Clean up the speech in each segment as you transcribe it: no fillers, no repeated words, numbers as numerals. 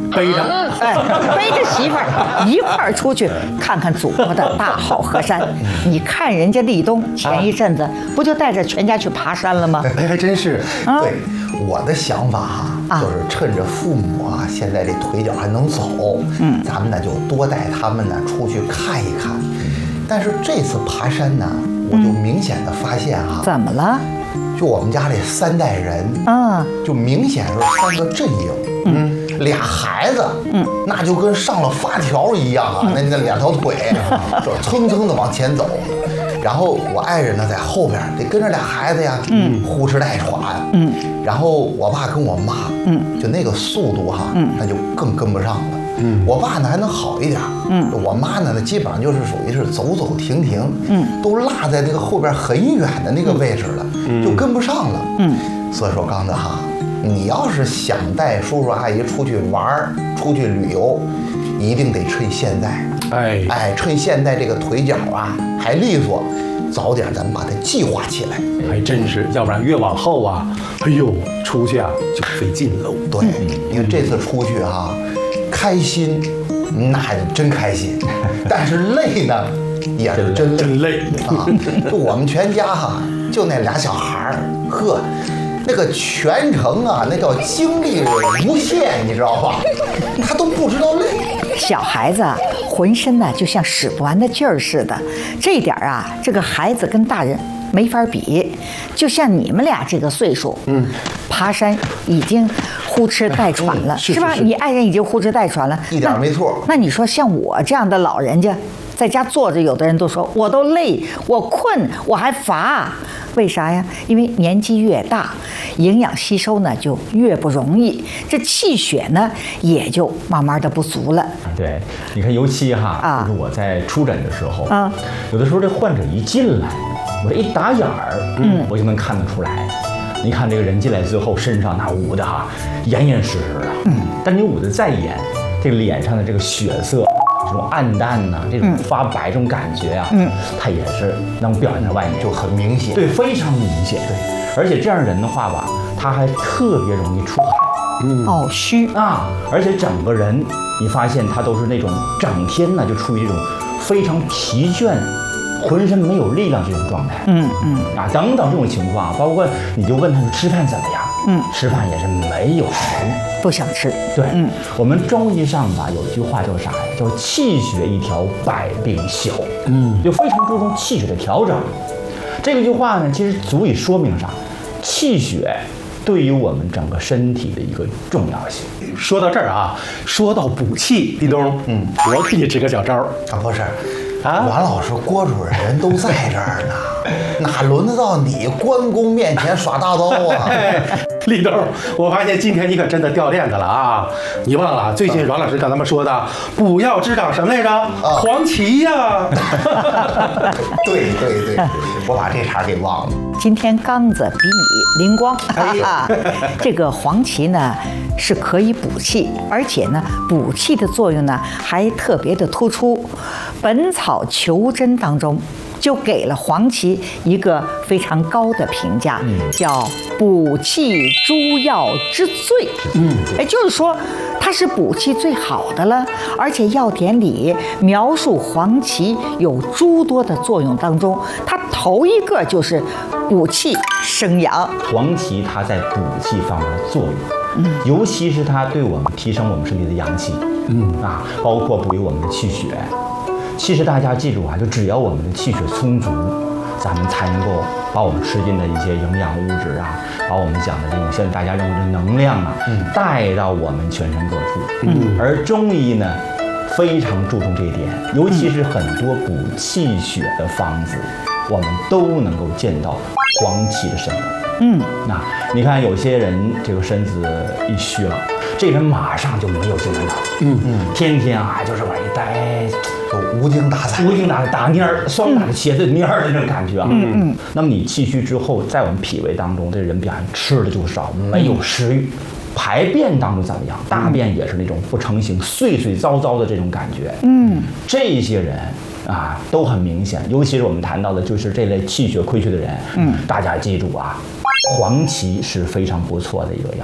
背着， 哎，背着媳妇儿一块儿出去看看祖国的大好河山。你看人家立冬前一阵子不就带着全家去爬山了吗？ 哎，还真是。 对，我的想法哈，就是趁着父母啊现在这腿脚还能走，咱们呢就多带他们呢出去看一看。但是这次爬山呢，我就明显的发现哈， 怎么了？ 就我们家这3代人，就明显是3个阵营，俩孩子，那就跟上了发条一样啊，那2条腿，就蹭蹭的往前走。然后我爱人呢在后边得跟着俩孩子呀，呼哧带喘，然后我爸跟我妈，就那个速度哈，那就更跟不上了。我爸呢还能好一点，我妈呢那基本上就是属于是走走停停，都落在那个后边很远的那个位置了，就跟不上了。所以说刚子哈，你要是想带叔叔阿姨出去玩出去旅游，一定得趁现在。哎，趁现在这个腿脚啊还利索，早点咱们把它计划起来。 还真是，要不然越往后啊，哎呦，出去啊就费劲喽。 对，因为这次出去哈，开心，那真开心，但是累呢，也是真累啊。就我们全家哈，就那俩小孩儿，呵。那个全程啊，那叫精力无限，你知道吧？他都不知道累。 小孩子浑身呢就像使不完的劲儿似的，这一点啊，这个孩子跟大人没法比。就像你们俩这个岁数，爬山已经呼哧带喘了，是吧？你爱人已经呼哧带喘了， 一点没错。 那你说像我这样的老人家，在家坐着，有的人都说我都累，我困，我还乏。为啥呀？因为年纪越大，营养吸收呢就越不容易，这气血呢也就慢慢的不足了。 对，你看，尤其哈，就是我在出诊的时候，有的时候这患者一进来，我这一打眼儿，我就能看得出来。你看这个人进来之后，身上那捂的哈严严实实的，但你捂得再严，这个脸上的这个血色。这种暗淡呐，这种发白这种感觉啊，它也是能表现在外面， 就很明显。 对，非常明显。对，而且这样人的话吧，他还特别容易出汗， 虚啊，而且整个人你发现他都是那种整天呢就处于这种非常疲倦、浑身没有力量这种状态，等等这种情况，包括你就问他说吃饭怎么样？吃饭也是没有食欲， 不想吃。 对，我们中医上吧有一句话叫啥呀？叫气血一条，百病消。就非常注重气血的调整。这句话呢，其实足以说明啥？气血对于我们整个身体的一个重要性。 说到这儿啊，说到补气，立冬，我给你支个小招啊，不是。阮老师、郭主任人都在这儿呢，哪轮得到你关公面前耍大刀啊？ 立冬，我发现今天你可真的掉链子了啊！你忘了最近阮老师跟咱们说的，不要只长什么来着？黄芪呀！ 对，我把这茬给忘了。 今天刚子比你灵光，这个黄芪呢是可以补气，而且呢补气的作用呢还特别的突出，《本草求真》当中就给了黄芪一个非常高的评价，叫补气诸药之最。也就是说它是补气最好的了，而且药典里描述黄芪有诸多的作用当中，它头一个就是补气生阳。 黄芪它在补气方面的作用，尤其是它对我们提升我们身体的阳气，包括补益我们的气血。其实大家记住啊，就只要我们的气血充足，咱们才能够把我们吃进的一些营养物质啊，把我们讲的这种现在大家认为的能量啊，带到我们全身各处。而中医呢，非常注重这一点，尤其是很多补气血的方子，我们都能够见到黄芪的身影。那你看有些人这个身子一虚了，这人马上就没有精神了，天天啊就是往一待， 就无精打采， 打蔫儿，双打茄子蔫儿的那种感觉啊。那么你气虚之后，在我们脾胃当中，这人表现吃的就少，没有食欲。排便当中怎么样？大便也是那种不成形、碎碎糟糟的这种感觉。这些人啊都很明显，尤其是我们谈到的就是这类气血亏缺的人。大家记住啊，黄芪是非常不错的一个药。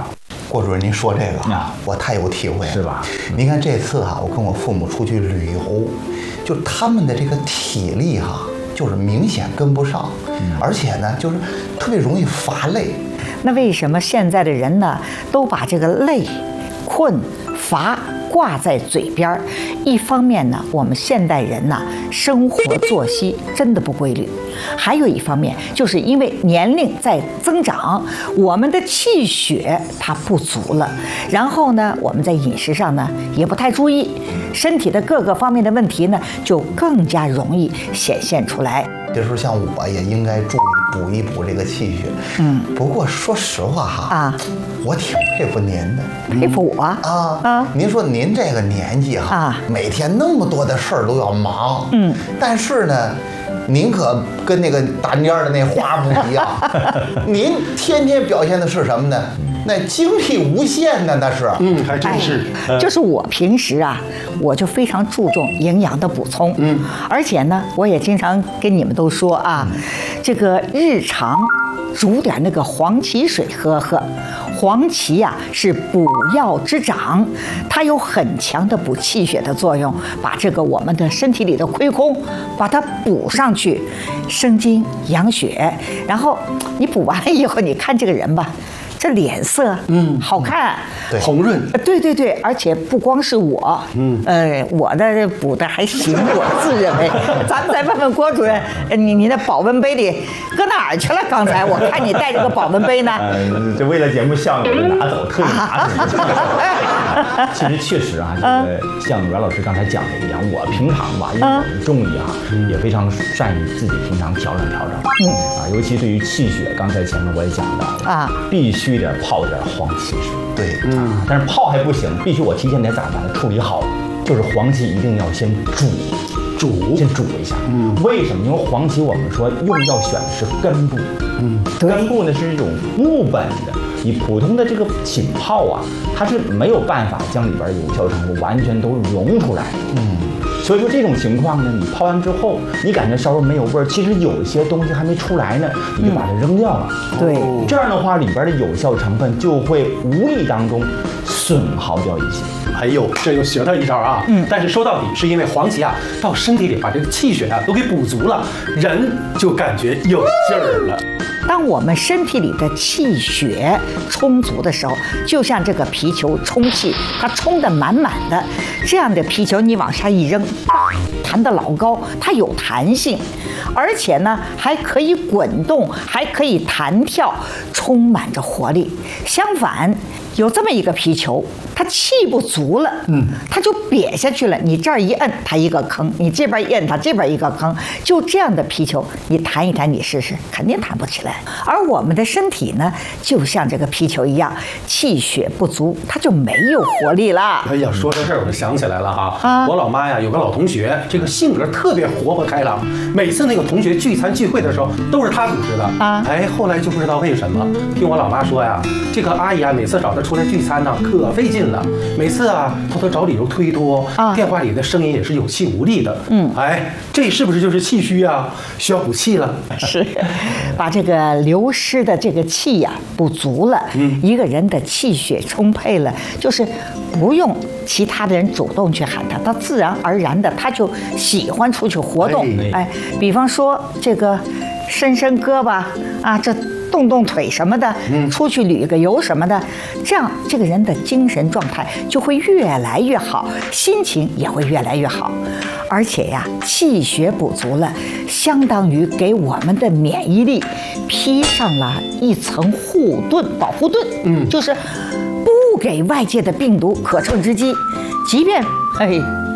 郭主任，您说这个啊， 我太有体会了， 是吧？ 您看这次我跟我父母出去旅游，就他们的这个体力就是明显跟不上，而且呢，就是特别容易乏累。 那为什么现在的人呢，都把这个累、困、乏挂在嘴边儿？一方面呢，我们现代人呢，生活作息真的不规律；还有一方面，就是因为年龄在增长，我们的气血它不足了。然后呢，我们在饮食上呢也不太注意，身体的各个方面的问题呢，就更加容易显现出来。 这时候像我也应该注意补一补这个气血。不过说实话我挺佩服您的。 佩服我您说您这个年纪每天那么多的事儿都要忙，但是呢，您可跟那个大蔫的那花不一样，您天天表现的是什么呢？那精力无限的，那是， 还真是。 就是我平时我就非常注重营养的补充，而且呢，我也经常跟你们都说这个日常煮点那个黄芪水喝喝。黄芪是补药之长，它有很强的补气血的作用，把这个我们的身体里的亏空，把它补上去，生津养血。然后你补完了以后，你看这个人吧，这脸色好看， 对， 红润， 对，而且不光是我，我的补的还行，我自认为。咱们再问问郭主任，你的保温杯里搁哪儿去了？刚才我看你带着个保温杯呢。 这为了节目效果拿走，特意拿走。其实确实这个像阮老师刚才讲的一样，我平常吧，因为我们中医也非常善于自己平常调整，尤其对于气血，刚才前面我也讲到必须得泡点黄芪水。 对， 但是泡还不行，必须我提前得把它处理好，就是黄芪一定要先先煮一下。为什么？因为黄芪我们说用药选的是根部，根部呢是一种木本的，你普通的这个浸泡它是没有办法将里边有效成分完全都溶出来。所以说这种情况呢，你泡完之后，你感觉稍微没有味儿，其实有一些东西还没出来呢，你就把它扔掉了。 对， 这样的话里边的有效成分就会无意当中损耗掉一些。 哎呦，这又学到一招但是说到底是因为黄芪到身体里把这个气血都给补足了，人就感觉有劲儿了。 当我们身体里的气血充足的时候，就像这个皮球充气，它充得满满的，这样的皮球你往下一扔，弹得老高，它有弹性，而且呢还可以滚动，还可以弹跳，充满着活力。相反，有这么一个皮球，它气不足了，它就瘪下去了。你这儿一摁，它一个坑；你这边一摁，它这边一个坑。就这样的皮球，你弹一弹，你试试，肯定弹不起来。而我们的身体呢，就像这个皮球一样，气血不足，它就没有活力了。 哎呀，说到这儿我就想起来了我老妈有个老同学，这个性格特别活泼开朗，每次那个同学聚餐聚会的时候，都是她组织的后来就不知道为什么，听我老妈说这个阿姨每次找她出来聚餐可费劲了，每次她都找理由推脱，电话里的声音也是有气无力的。这是不是就是气虚需要补气了？ 是，把这个流失的这个气补足了，一个人的气血充沛了，就是不用其他的人主动去喊他，他自然而然的他就喜欢出去活动。比方说这个伸伸胳膊这动动腿什么的，出去旅个游什么的，这样这个人的精神状态就会越来越好，心情也会越来越好。而且气血补足了，相当于给我们的免疫力披上了一层护盾、保护盾，就是不给外界的病毒可乘之机。即便